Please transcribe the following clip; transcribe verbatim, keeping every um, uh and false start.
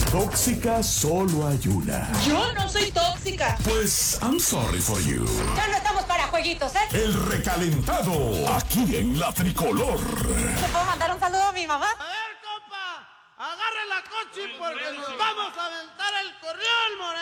Tóxica solo hay una. Yo no soy tóxica. Pues, I'm sorry for you. Ya no estamos para jueguitos, ¿eh? El recalentado, aquí en La Tricolor. ¿Le puedo mandar un saludo a mi mamá? A ver, compa, agarre la coche porque nos vamos a aventar el corrión, more.